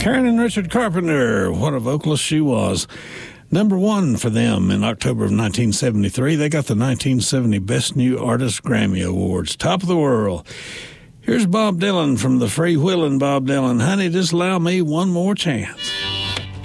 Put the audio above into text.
Karen and Richard Carpenter, what a vocalist she was. Number one for them in October of 1973. They got the 1970 Best New Artist Grammy Awards. Top of the world. Here's Bob Dylan from the Freewheelin' Bob Dylan. Honey, just allow me one more chance.